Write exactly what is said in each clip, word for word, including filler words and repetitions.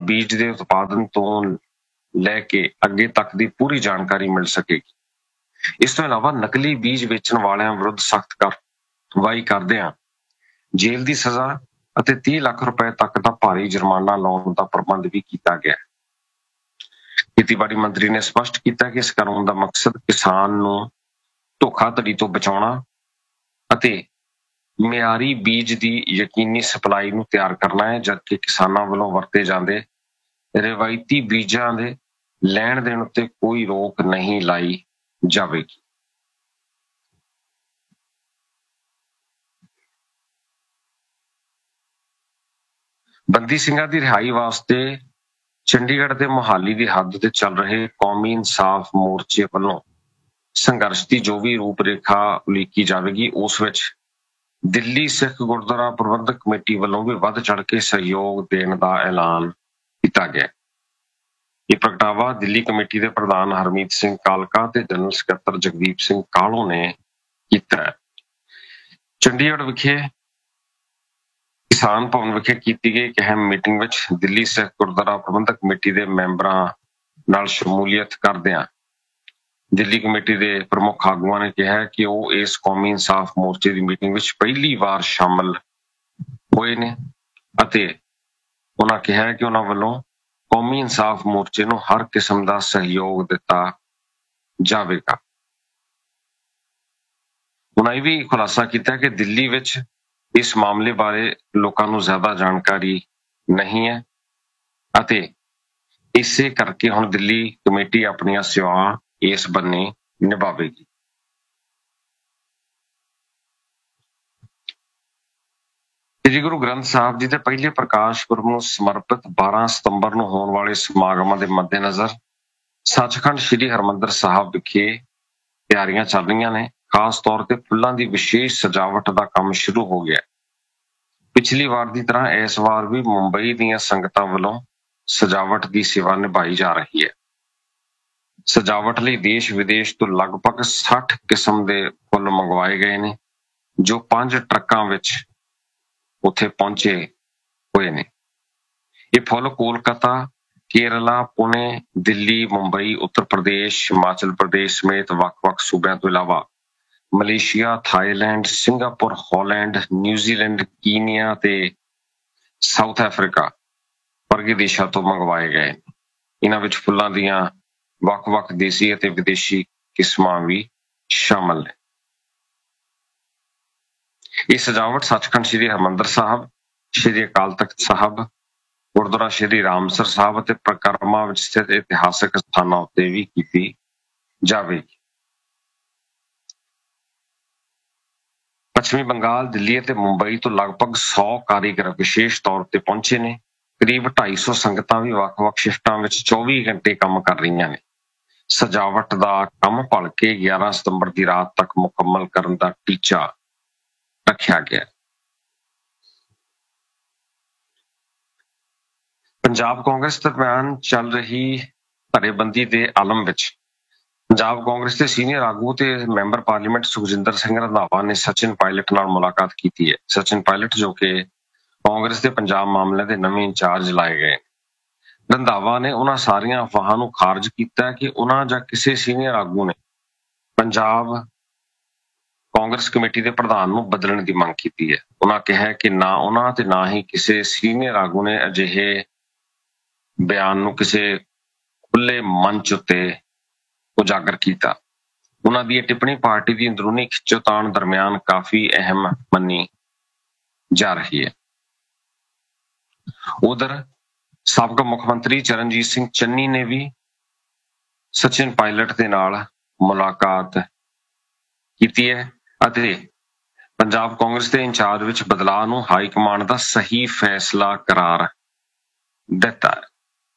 ਬੀਜ ਦੇ ਉਤਪਾਦਨ ਤੋਂ ਲੈ ਕੇ ਅੱਗੇ ਤੱਕ ਦੀ ਪੂਰੀ ਜਾਣਕਾਰੀ ਮਿਲ ਸਕੇਗੀ। ਇਸ ਤੋਂ ਇਲਾਵਾ ਨਕਲੀ ਬੀਜ ਵੇਚਣ ਵਾਲਿਆਂ ਵਿਰੁੱਧ ਸਖਤ ਕਾਰਵਾਈ ਕਰਦਿਆਂ ਜੇਲ੍ਹ ਦੀ ਸਜ਼ਾ ਅਤੇ ਤੀਹ ਲੱਖ ਰੁਪਏ ਤੱਕ ਦਾ ਭਾਰੀ ਜੁਰਮਾਨਾ ਲਾਉਣ ਦਾ ਪ੍ਰਬੰਧ ਵੀ ਕੀਤਾ ਗਿਆ। ਖੇਤੀਬਾੜੀ ਮੰਤਰੀ ਨੇ ਸਪਸ਼ਟ ਕੀਤਾ ਕਿ ਇਸ ਕਾਨੂੰਨ ਦਾ ਮਕਸਦ ਕਿਸਾਨ ਨੂੰ ਧੋਖਾਧੜੀ ਤੋਂ ਬਚਾਉਣਾ ਅਤੇ ਮਿਆਰੀ ਬੀਜ ਦੀ ਯਕੀਨੀ ਸਪਲਾਈ ਨੂੰ ਤਿਆਰ ਕਰਨਾ ਹੈ, ਜਦਕਿ ਕਿਸਾਨਾਂ ਵੱਲੋਂ ਵਰਤੇ ਜਾਂਦੇ ਰਵਾਇਤੀ ਬੀਜਾਂ ਦੇ ਲੈਣ ਦੇਣ ਉੱਤੇ ਕੋਈ ਰੋਕ ਨਹੀਂ ਲਾਈ ਜਾਵੇਗੀ। ਬੰਦੀ ਸਿੰਘਾਂ ਦੀ ਰਿਹਾਈ ਵਾਸਤੇ ਚੰਡੀਗੜ੍ਹ ਤੇ ਮੁਹਾਲੀ ਦੀ ਹੱਦ ਤੇ ਚੱਲ ਰਹੇ ਕੌਮੀ ਇਨਸਾਫ ਮੋਰਚੇ ਵੱਲੋਂ ਸੰਘਰਸ਼ ਦੀ ਜੋ ਵੀ ਰੂਪਰੇਖਾ ਉਲੀਕੀ ਜਾਵੇਗੀ, ਉਸ ਵਿੱਚ ਦਿੱਲੀ ਸਿੱਖ ਗੁਰਦੁਆਰਾ ਪ੍ਰਬੰਧਕ ਕਮੇਟੀ ਵੱਲੋਂ ਵੀ ਵੱਧ ਚੜ੍ਹ ਕੇ ਸਹਿਯੋਗ ਦੇਣ ਦਾ ਐਲਾਨ ਕੀਤਾ ਗਿਆ। ਇਹ ਪ੍ਰਗਟਾਵਾ ਦਿੱਲੀ ਕਮੇਟੀ ਦੇ ਪ੍ਰਧਾਨ ਹਰਮੀਤ ਸਿੰਘ ਕਾਲਕਾ ਤੇ ਜਨਰਲ ਸਕੱਤਰ ਜਗਦੀਪ ਸਿੰਘ ਕਾਹਲੋਂ ਨੇ ਕੀਤਾ ਹੈ। ਚੰਡੀਗੜ੍ਹ ਵਿਖੇ ਕਿਸਾਨ ਭਵਨ ਵਿਖੇ ਕੀਤੀ ਗਈ ਇੱਕ ਅਹਿਮ ਮੀਟਿੰਗ ਵਿੱਚ ਦਿੱਲੀ ਸਿੱਖ ਗੁਰਦੁਆਰਾ ਪ੍ਰਬੰਧਕ ਕਮੇਟੀ ਦੇ ਮੈਂਬਰਾਂ ਨਾਲ ਸ਼ਮੂਲੀਅਤ ਕਰਦਿਆਂ ਦਿੱਲੀ ਕਮੇਟੀ ਦੇ ਪ੍ਰਮੁੱਖ ਆਗੂਆਂ ਨੇ ਕਿਹਾ ਕਿ ਉਹ ਇਸ ਕੌਮੀ ਇਨਸਾਫ ਮੋਰਚੇ ਦੀ ਮੀਟਿੰਗ ਵਿੱਚ ਪਹਿਲੀ ਵਾਰ ਸ਼ਾਮਲ ਹੋਏ ਨੇ ਅਤੇ ਉਹਨਾਂ ਕਿਹਾ ਕਿ ਉਹਨਾਂ ਵੱਲੋਂ ਕੌਮੀ ਇਨਸਾਫ ਮੋਰਚੇ ਨੂੰ ਹਰ ਕਿਸਮ ਦਾ ਸਹਿਯੋਗ ਦਿੱਤਾ ਜਾਵੇਗਾ। ਉਹਨਾਂ ਇਹ ਵੀ ਖੁਲਾਸਾ ਕੀਤਾ ਕਿ ਦਿੱਲੀ ਵਿੱਚ ਇਸ ਮਾਮਲੇ ਬਾਰੇ ਲੋਕਾਂ ਨੂੰ ਜ਼ਿਆਦਾ ਜਾਣਕਾਰੀ ਨਹੀਂ ਹੈ ਅਤੇ ਇਸੇ ਕਰਕੇ ਹੁਣ ਦਿੱਲੀ ਕਮੇਟੀ ਆਪਣੀਆਂ ਸੇਵਾਵਾਂ ਇਸ ਬੰਨੇ ਨਿਭਾਵੇਗੀ। ਸ੍ਰੀ ਗੁਰੂ ਗ੍ਰੰਥ ਸਾਹਿਬ ਜੀ ਦੇ ਪਹਿਲੇ ਪ੍ਰਕਾਸ਼ ਪੁਰਬ ਨੂੰ ਸਮਰਪਿਤ ਬਾਰਾਂ ਸਤੰਬਰ ਨੂੰ ਹੋਣ ਵਾਲੇ ਸਮਾਗਮਾਂ ਦੇ ਮੱਦੇਨਜ਼ਰ ਸੱਚਖੰਡ ਸ੍ਰੀ ਹਰਿਮੰਦਰ ਸਾਹਿਬ ਵਿਖੇ ਤਿਆਰੀਆਂ ਚੱਲ ਰਹੀਆਂ ਨੇ। ਖਾਸ ਤੌਰ ਤੇ ਫੁੱਲਾਂ ਦੀ ਵਿਸ਼ੇਸ਼ ਸਜਾਵਟ ਦਾ ਕੰਮ ਸ਼ੁਰੂ ਹੋ ਗਿਆ। ਪਿਛਲੀ ਵਾਰ ਦੀ ਤਰ੍ਹਾਂ ਇਸ ਵਾਰ ਵੀ ਮੁੰਬਈ ਦੀਆਂ ਸੰਗਤਾਂ ਵੱਲੋਂ ਸਜਾਵਟ ਦੀ ਸੇਵਾ ਨਿਭਾਈ ਜਾ ਰਹੀ ਹੈ। ਸਜਾਵਟ ਲਈ ਦੇਸ਼ ਵਿਦੇਸ਼ ਤੋਂ ਲਗਭਗ ਸੱਠ ਕਿਸਮ ਦੇ ਫੁੱਲ ਮੰਗਵਾਏ ਗਏ ਨੇ, ਜੋ ਪੰਜ ਟਰੱਕਾਂ ਵਿੱਚ ਉੱਥੇ ਪਹੁੰਚੇ ਹੋਏ ਨੇ। ਇਹ ਫੁੱਲ ਕੋਲਕਾਤਾ, ਕੇਰਲਾ, ਪੁਣੇ, ਦਿੱਲੀ, ਮੁੰਬਈ, ਉੱਤਰ ਪ੍ਰਦੇਸ਼, ਹਿਮਾਚਲ ਪ੍ਰਦੇਸ਼ ਸਮੇਤ ਵੱਖ-ਵੱਖ ਸੂਬਿਆਂ ਤੋਂ ਇਲਾਵਾ Malaysia, Thailand, Singapore, Holland, New Zealand, ਕੀਨੀਆ ਤੇ ਸਾਊਥ ਅਫਰੀਕਾ ਵਰਗੇ ਦੇਸ਼ਾਂ ਤੋਂ ਮੰਗਵਾਏ ਗਏ। ਇਹਨਾਂ ਵਿੱਚ ਫੁੱਲਾਂ ਦੀਆਂ ਵੱਖ-ਵੱਖ ਦੇਸੀ ਅਤੇ ਵਿਦੇਸ਼ੀ ਕਿਸਮਾਂ ਵੀ ਸ਼ਾਮਲ ਨੇ। ਇਹ ਸਜਾਵਟ ਸੱਚਖੰਡ ਸ੍ਰੀ ਹਰਿਮੰਦਰ ਸਾਹਿਬ, ਸ੍ਰੀ ਅਕਾਲ ਤਖਤ ਸਾਹਿਬ, ਗੁਰਦੁਆਰਾ ਸ੍ਰੀ ਰਾਮਸਰ ਸਾਹਿਬ ਅਤੇ ਪਰਿਕਰਮਾ ਵਿੱਚ ਸਥਿਤ ਇਤਿਹਾਸਕ ਸਥਾਨਾਂ ਉੱਤੇ ਵੀ ਕੀਤੀ ਜਾਵੇਗੀ। ਪੱਛਮੀ ਬੰਗਾਲ, ਦਿੱਲੀ ਅਤੇ ਮੁੰਬਈ ਤੋਂ ਲਗਭਗ ਸੌ ਕਾਰੀਗਰ ਵਿਸ਼ੇਸ਼ ਤੌਰ ਤੇ ਪਹੁੰਚੇ ਨੇ। ਕਰੀਬ ਢਾਈ ਸੌ ਸੰਗਤਾਂ ਵੀ ਵੱਖ-ਵੱਖ ਸ਼ਿਫਟਾਂ ਵਿੱਚ ਚੌਵੀ ਘੰਟੇ ਕੰਮ ਕਰ ਰਹੀਆਂ ਨੇ। ਸਜਾਵਟ ਦਾ ਕੰਮ ਭਲਕੇ ਗਿਆਰਾਂ ਸਤੰਬਰ ਦੀ ਰਾਤ ਤੱਕ ਮੁਕੰਮਲ ਕਰਨ ਦਾ ਟੀਚਾ ਰੱਖਿਆ ਗਿਆ। ਪੰਜਾਬ ਕਾਂਗਰਸ ਦਰਮਿਆਨ ਚੱਲ ਰਹੀ ਧੜੇਬੰਦੀ ਦੇ ਆਲਮ ਵਿੱਚ ਪੰਜਾਬ ਕਾਂਗਰਸ ਦੇ ਸੀਨੀਅਰ ਆਗੂ ਤੇ ਮੈਂਬਰ ਪਾਰਲੀਮੈਂਟ ਸੁਖਜਿੰਦਰ ਸਿੰਘ ਰੰਧਾਵਾ ਨੇ ਸਚਿਨ ਪਾਇਲਟ ਨਾਲ ਮੁਲਾਕਾਤ ਕੀਤੀ ਹੈ। ਸਚਿਨ ਪਾਇਲਟ ਜੋ ਕਿ ਕਾਂਗਰਸ ਦੇ ਪੰਜਾਬ ਮਾਮਲਿਆਂ ਦੇ ਨਵੇਂ ਇੰਚਾਰਜ ਲਾਏ ਗਏ। ਰੰਧਾਵਾ ਨੇ ਉਹਨਾਂ ਸਾਰੀਆਂ ਅਫਵਾਹਾਂ ਨੂੰ ਖਾਰਜ ਕੀਤਾ ਕਿ ਉਹਨਾਂ ਜਾਂ ਕਿਸੇ ਸੀਨੀਅਰ ਆਗੂ ਨੇ ਪੰਜਾਬ ਕਾਂਗਰਸ ਕਮੇਟੀ ਦੇ ਪ੍ਰਧਾਨ ਨੂੰ ਬਦਲਣ ਦੀ ਮੰਗ ਕੀਤੀ ਹੈ। ਉਹਨਾਂ ਕਿਹਾ ਕਿ ਨਾ ਉਹਨਾਂ ਤੇ ਨਾ ਹੀ ਕਿਸੇ ਸੀਨੀਅਰ ਆਗੂ ਨੇ ਅਜਿਹੇ ਬਿਆਨ ਨੂੰ ਕਿਸੇ ਖੁੱਲੇ ਮੰਚ ਉੱਤੇ ਉਜਾਗਰ ਕੀਤਾ। ਉਹਨਾਂ ਦੀ ਇਹ ਟਿੱਪਣੀ ਪਾਰਟੀ ਦੀ ਅੰਦਰੂਨੀ ਖਿੱਚੋਤਾਣ ਦਰਮਿਆਨ ਕਾਫੀ ਅਹਿਮ ਮੰਨੀ ਜਾ ਰਹੀ ਹੈ। ਉਧਰ ਸਾਬਕਾ ਮੁੱਖ ਮੰਤਰੀ ਚਰਨਜੀਤ ਸਿੰਘ ਚੰਨੀ ਨੇ ਵੀ ਸਚਿਨ ਪਾਇਲਟ ਦੇ ਨਾਲ ਮੁਲਾਕਾਤ ਕੀਤੀ ਹੈ ਅਤੇ ਪੰਜਾਬ ਕਾਂਗਰਸ ਦੇ ਇੰਚਾਰਜ ਵਿੱਚ ਬਦਲਾਅ ਨੂੰ ਹਾਈ ਕਮਾਂਡ ਦਾ ਸਹੀ ਫੈਸਲਾ ਕਰਾਰ ਦਿੱਤਾ ਹੈ।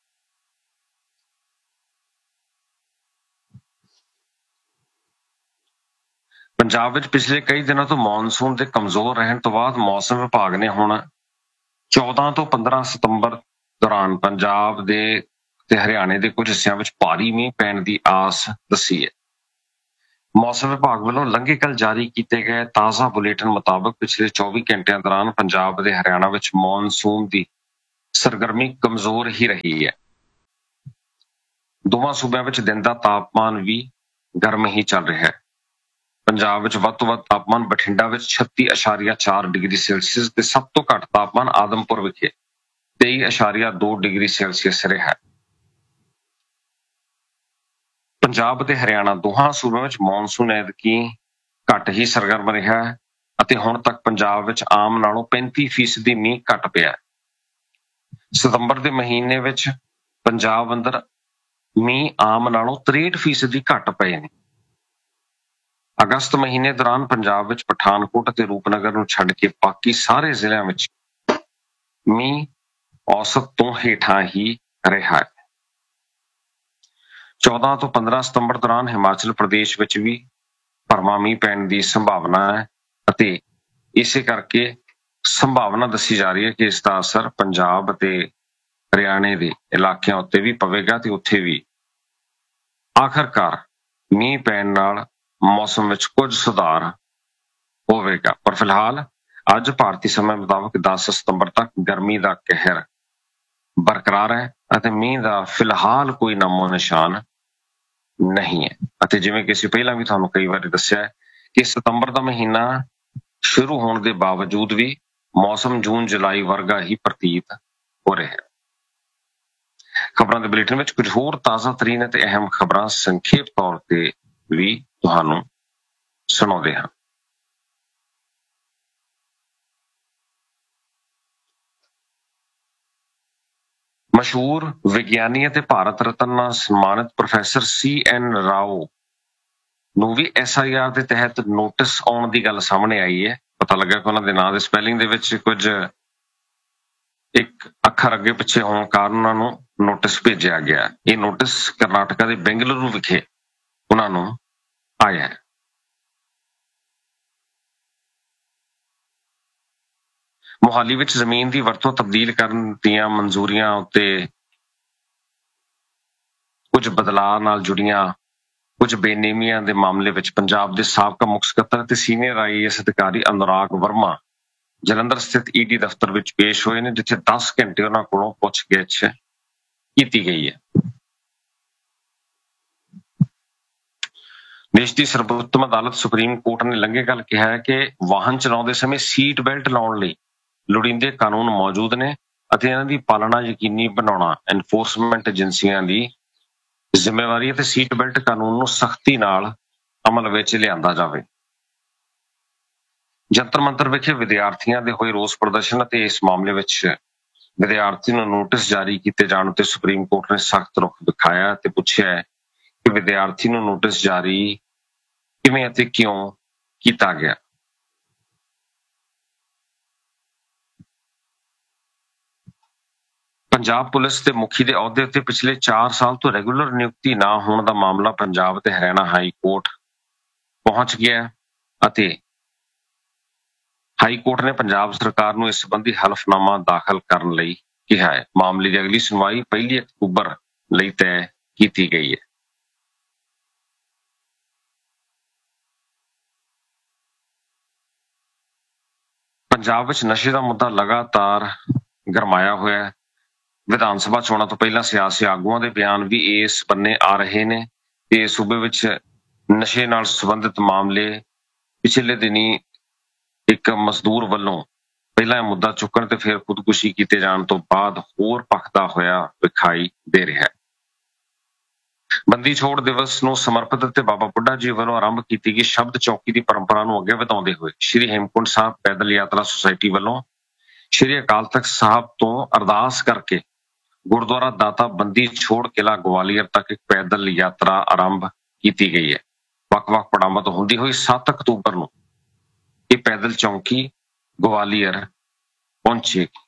ਪੰਜਾਬ ਵਿੱਚ ਪਿਛਲੇ ਕਈ ਦਿਨਾਂ ਤੋਂ ਮੌਨਸੂਨ ਦੇ ਕਮਜ਼ੋਰ ਰਹਿਣ ਤੋਂ ਬਾਅਦ ਮੌਸਮ ਵਿਭਾਗ ਨੇ ਹੁਣ ਚੌਦਾਂ ਤੋਂ ਪੰਦਰਾਂ ਸਤੰਬਰ ਦੌਰਾਨ ਪੰਜਾਬ ਦੇ ਤੇ ਹਰਿਆਣੇ ਦੇ ਕੁਝ ਹਿੱਸਿਆਂ ਵਿੱਚ ਭਾਰੀ ਮੀਂਹ ਪੈਣ ਦੀ ਆਸ ਦੱਸੀ ਹੈ। ਮੌਸਮ ਵਿਭਾਗ ਵੱਲੋਂ ਲੰਘੇ ਕੱਲ੍ਹ ਜਾਰੀ ਕੀਤੇ ਗਏ ਤਾਜ਼ਾ ਬੁਲੇਟਿਨ ਮੁਤਾਬਕ ਪਿਛਲੇ ਚੌਵੀ ਘੰਟਿਆਂ ਦੌਰਾਨ ਪੰਜਾਬ ਦੇ ਹਰਿਆਣਾ ਵਿੱਚ ਮੌਨਸੂਨ ਦੀ ਸਰਗਰਮੀ ਕਮਜ਼ੋਰ ਹੀ ਰਹੀ ਹੈ। ਦੋਵਾਂ ਸੂਬਿਆਂ ਵਿੱਚ ਦਿਨ ਦਾ ਤਾਪਮਾਨ ਵੀ ਗਰਮ ਹੀ ਚੱਲ ਰਿਹਾ ਹੈ। ਪੰਜਾਬ ਵਿੱਚ ਵੱਧ ਤੋਂ ਵੱਧ ਤਾਪਮਾਨ ਬਠਿੰਡਾ ਵਿੱਚ ਛੱਤੀ ਅਸ਼ਾਰੀਆ ਚਾਰ ਡਿਗਰੀ ਸੈਲਸੀਅਸ ਤੇ ਸਭ ਤੋਂ ਘੱਟ ਤਾਪਮਾਨ ਆਦਮਪੁਰ ਵਿਖੇ ਤੇਈ ਅਸ਼ਾਰੀਆ ਦੋ ਡਿਗਰੀ ਸੈਲਸੀਅਸ ਰਿਹਾ ਹੈ। ਪੰਜਾਬ ਅਤੇ ਹਰਿਆਣਾ ਦੋਹਾਂ ਸੂਬਿਆਂ ਵਿੱਚ ਮੌਨਸੂਨ ਐਤਕੀ ਘੱਟ ਹੀ ਸਰਗਰਮ ਰਿਹਾ ਹੈ ਅਤੇ ਹੁਣ ਤੱਕ ਪੰਜਾਬ ਵਿੱਚ ਆਮ ਨਾਲੋਂ ਪੈਂਤੀ ਫੀਸਦੀ ਮੀਂਹ ਘੱਟ ਪਿਆ ਹੈ। ਸਤੰਬਰ ਦੇ ਮਹੀਨੇ ਵਿੱਚ ਪੰਜਾਬ ਅੰਦਰ ਮੀਂਹ ਆਮ ਨਾਲੋਂ ਤਰੇਹਠ ਫੀਸਦੀ ਘੱਟ ਪਏ ਨੇ। ਅਗਸਤ ਮਹੀਨੇ ਦੌਰਾਨ ਪੰਜਾਬ ਵਿੱਚ ਪਠਾਨਕੋਟ ਅਤੇ ਰੂਪਨਗਰ ਨੂੰ ਛੱਡ ਕੇ ਬਾਕੀ ਸਾਰੇ ਜ਼ਿਲ੍ਹਿਆਂ ਵਿੱਚ ਮੀਂਹ ਔਸਤ ਤੋਂ ਹੇਠਾਂ ਹੀ ਰਿਹਾ ਹੈ। ਚੌਦਾਂ ਤੋਂ ਪੰਦਰਾਂ ਸਤੰਬਰ ਦੌਰਾਨ ਹਿਮਾਚਲ ਪ੍ਰਦੇਸ਼ ਵਿੱਚ ਵੀ ਭਰਵਾਂ ਮੀਂਹ ਪੈਣ ਦੀ ਸੰਭਾਵਨਾ ਹੈ ਅਤੇ ਇਸੇ ਕਰਕੇ ਸੰਭਾਵਨਾ ਦੱਸੀ ਜਾ ਰਹੀ ਹੈ ਕਿ ਇਸ ਦਾ ਅਸਰ ਪੰਜਾਬ ਅਤੇ ਹਰਿਆਣੇ ਦੇ ਇਲਾਕਿਆਂ ਉੱਤੇ ਵੀ ਪਵੇਗਾ ਤੇ ਉੱਥੇ ਵੀ ਆਖਰਕਾਰ ਮੀਂਹ ਪੈਣ ਨਾਲ ਮੌਸਮ ਵਿੱਚ ਕੁਝ ਸੁਧਾਰ ਹੋਵੇਗਾ। ਪਰ ਫਿਲਹਾਲ ਅੱਜ ਭਾਰਤੀ ਸਮੇਂ ਮੁਤਾਬਕ ਦਸ ਸਤੰਬਰ ਤੱਕ ਗਰਮੀ ਦਾ ਕਹਿਰ ਬਰਕਰਾਰ ਹੈ ਅਤੇ ਮੀਂਹ ਦਾ ਫਿਲਹਾਲ ਕੋਈ ਨਾਮੋ ਨਿਸ਼ਾਨ ਨਹੀਂ ਹੈ। ਅਤੇ ਜਿਵੇਂ ਕਿ ਅਸੀਂ ਪਹਿਲਾਂ ਵੀ ਤੁਹਾਨੂੰ ਕਈ ਵਾਰੀ ਦੱਸਿਆ ਹੈ ਕਿ ਸਤੰਬਰ ਦਾ ਮਹੀਨਾ ਸ਼ੁਰੂ ਹੋਣ ਦੇ ਬਾਵਜੂਦ ਵੀ ਮੌਸਮ ਜੂਨ ਜੁਲਾਈ ਵਰਗਾ ਹੀ ਪ੍ਰਤੀਤ ਹੋ ਰਿਹਾ ਹੈ। ਖਬਰਾਂ ਦੇ ਬੁਲੇਟਿਨ ਵਿੱਚ ਕੁਝ ਹੋਰ ਤਾਜ਼ਾ ਤਰੀਨ ਅਤੇ ਅਹਿਮ ਖਬਰਾਂ ਸੰਖੇਪ ਤੌਰ ਤੇ ਵੀ ਤੁਹਾਨੂੰ ਸੁਣਾਉਂਦੇ ਹਾਂ। ਮਸ਼ਹੂਰ ਵਿਗਿਆਨੀ ਅਤੇ ਭਾਰਤ ਰਤਨ ਨਾਲ ਸਨਮਾਨਿਤ ਪ੍ਰੋਫੈਸਰ ਸੀ ਐਨ ਰਾਓ ਨੂੰ ਵੀ ਐਸ ਆਈ ਆਰ ਦੇ ਤਹਿਤ ਨੋਟਿਸ ਆਉਣ ਦੀ ਗੱਲ ਸਾਹਮਣੇ ਆਈ ਹੈ। ਪਤਾ ਲੱਗਾ ਕਿ ਉਹਨਾਂ ਦੇ ਨਾਂ ਦੇ ਸਪੈਲਿੰਗ ਦੇ ਵਿੱਚ ਕੁਝ ਇੱਕ ਅੱਖਰ ਅੱਗੇ ਪਿੱਛੇ ਹੋਣ ਕਾਰਨ ਉਹਨਾਂ ਨੂੰ ਨੋਟਿਸ ਭੇਜਿਆ ਗਿਆ। ਇਹ ਨੋਟਿਸ ਕਰਨਾਟਕਾ ਦੇ ਬੈਂਗਲੁਰੂ ਵਿਖੇ ਉਹਨਾਂ ਨੂੰ ਆਇਆ ਹੈ। ਮੁਹਾਲੀ ਵਿੱਚ ਜ਼ਮੀਨ ਦੀ ਵਰਤੋਂ ਤਬਦੀਲ ਕਰਨ ਦੀਆਂ ਮਨਜ਼ੂਰੀਆਂ ਉੱਤੇ ਕੁਝ ਬਦਲਾਅ ਨਾਲ ਜੁੜੀਆਂ ਕੁਝ ਬੇਨੇਮੀਆਂ ਦੇ ਮਾਮਲੇ ਵਿੱਚ ਪੰਜਾਬ ਦੇ ਸਾਬਕਾ ਮੁੱਖ ਸਕੱਤਰ ਅਤੇ ਸੀਨੀਅਰ ਆਈ ਏ ਐਸ ਅਧਿਕਾਰੀ ਅਨੁਰਾਗ ਵਰਮਾ ਜਲੰਧਰ ਸਥਿਤ ਈ ਡੀ ਦਫ਼ਤਰ ਵਿੱਚ ਪੇਸ਼ ਹੋਏ ਨੇ, ਜਿੱਥੇ ਦਸ ਘੰਟੇ ਉਹਨਾਂ ਕੋਲੋਂ ਪੁੱਛਗਿੱਛ ਕੀਤੀ ਗਈ ਹੈ। ਦੇਸ਼ ਦੀ ਸਰਵੋਤਮ ਅਦਾਲਤ ਸੁਪਰੀਮ ਕੋਰਟ ਨੇ ਲੰਘੇ ਕੱਲ੍ਹ ਕਿਹਾ ਹੈ ਕਿ ਵਾਹਨ ਚਲਾਉਂਦੇ ਸਮੇਂ ਸੀਟ ਬੈਲਟ ਲਾਉਣ ਲਈ ਲੋੜੀਂਦੇ ਕਾਨੂੰਨ ਮੌਜੂਦ ਨੇ ਅਤੇ ਇਹਨਾਂ ਦੀ ਪਾਲਣਾ ਯਕੀਨੀ ਬਣਾਉਣਾ ਐਨਫੋਰਸਮੈਂਟ ਏਜੰਸੀਆਂ ਦੀ ਜ਼ਿੰਮੇਵਾਰੀ ਹੈ ਤੇ ਸੀਟ ਬੈਲਟ ਕਾਨੂੰਨ ਨੂੰ ਸਖਤੀ ਨਾਲ ਅਮਲ ਵਿੱਚ ਲਿਆਂਦਾ ਜਾਵੇ। ਜੰਤਰ ਮੰਤਰ ਵਿਖੇ ਵਿਦਿਆਰਥੀਆਂ ਦੇ ਹੋਏ ਰੋਸ ਪ੍ਰਦਰਸ਼ਨ ਅਤੇ ਇਸ ਮਾਮਲੇ ਵਿੱਚ ਵਿਦਿਆਰਥੀ ਨੂੰ ਨੋਟਿਸ ਜਾਰੀ ਕੀਤੇ ਜਾਣ ਉੱਤੇ ਸੁਪਰੀਮ ਕੋਰਟ ਨੇ ਸਖਤ ਰੁਖ ਦਿਖਾਇਆ ਤੇ ਪੁੱਛਿਆ ਹੈ ਕਿ ਵਿਦਿਆਰਥੀ ਨੂੰ ਨੋਟਿਸ ਜਾਰੀ ਕਿਵੇਂ ਅਤੇ ਕਿਉਂ ਕੀਤਾ ਗਿਆ। ਪੰਜਾਬ ਪੁਲਿਸ ਦੇ ਮੁਖੀ ਦੇ ਅਹੁਦੇ ਉੱਤੇ ਪਿਛਲੇ ਚਾਰ ਸਾਲ ਤੋਂ ਰੈਗੂਲਰ ਨਿਯੁਕਤੀ ਨਾ ਹੋਣ ਦਾ ਮਾਮਲਾ ਪੰਜਾਬ ਤੇ ਹਰਿਆਣਾ ਹਾਈ ਕੋਰਟ ਪਹੁੰਚ ਗਿਆ ਅਤੇ ਹਾਈ ਕੋਰਟ ਨੇ ਪੰਜਾਬ ਸਰਕਾਰ ਨੂੰ ਇਸ ਸੰਬੰਧੀ ਹਲਫਨਾਮਾ ਦਾਖਲ ਕਰਨ ਲਈ ਕਿਹਾ ਹੈ। ਮਾਮਲੇ ਦੀ ਅਗਲੀ ਸੁਣਵਾਈ ਪਹਿਲੀ ਅਕਤੂਬਰ ਲਈ ਤੈਅ ਕੀਤੀ ਗਈ ਹੈ। ਪੰਜਾਬ ਵਿੱਚ ਨਸ਼ੇ ਦਾ ਮੁੱਦਾ ਲਗਾਤਾਰ ਗਰਮਾਇਆ ਹੋਇਆ ਹੈ। ਵਿਧਾਨ ਸਭਾ ਚੋਣਾਂ ਤੋਂ ਪਹਿਲਾਂ ਸਿਆਸੀ ਆਗੂਆਂ ਦੇ ਬਿਆਨ ਵੀ ਇਸ ਬੰਨੇ ਆ ਰਹੇ ਨੇ ਤੇ ਸੂਬੇ ਵਿੱਚ ਨਸ਼ੇ ਨਾਲ ਸੰਬੰਧਿਤ ਮਾਮਲੇ ਪਿਛਲੇ ਦਿਨੀ ਇੱਕ ਮਜ਼ਦੂਰ ਵੱਲੋਂ ਪਹਿਲਾਂ ਇਹ ਮੁੱਦਾ ਚੁੱਕਣ ਤੇ ਫਿਰ ਖੁਦਕੁਸ਼ੀ ਕੀਤੇ ਜਾਣ ਤੋਂ ਬਾਅਦ ਹੋਰ ਭਖਦਾ ਹੋਇਆ ਵਿਖਾਈ ਦੇ ਰਿਹਾ ਹੈ। ਬੰਦੀ ਛੋੜ ਦਿਵਸ ਨੂੰ ਸਮਰਪਿਤ ਅਤੇ ਬਾਬਾ ਬੁੱਢਾ ਜੀ ਵੱਲੋਂ ਆਰੰਭ ਕੀਤੀ ਗਈ ਸ਼ਬਦ ਚੌਕੀ ਦੀ ਪਰੰਪਰਾ ਨੂੰ ਅੱਗੇ ਵਧਾਉਂਦੇ ਹੋਏ ਸ਼੍ਰੀ ਹੇਮਕੁੰਟ ਸਾਹਿਬ ਪੈਦਲ ਯਾਤਰਾ ਸੁਸਾਇਟੀ ਵੱਲੋਂ ਸ਼੍ਰੀ ਅਕਾਲ ਤਖਤ ਸਾਹਿਬ ਤੋਂ ਅਰਦਾਸ ਕਰਕੇ ਗੁਰਦੁਆਰਾ ਦਾਤਾ ਬੰਦੀ ਛੋੜ ਕਿਲ੍ਹਾ ਗਵਾਲੀਅਰ ਤੱਕ ਇੱਕ ਪੈਦਲ ਯਾਤਰਾ ਆਰੰਭ ਕੀਤੀ ਗਈ ਹੈ। ਵੱਖ-ਵੱਖ ਪੜਾਵਾਂ ਤੋਂ ਹੁੰਦੀ ਹੋਈ ਸੱਤ ਅਕਤੂਬਰ ਨੂੰ ਇਹ ਪੈਦਲ ਚੌਂਕੀ ਗਵਾਲੀਅਰ ਪਹੁੰਚੇਗੀ।